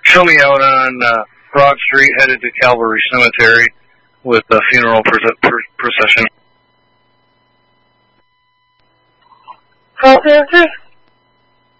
Show me out on Broad Street, headed to Calvary Cemetery with a funeral procession. 450.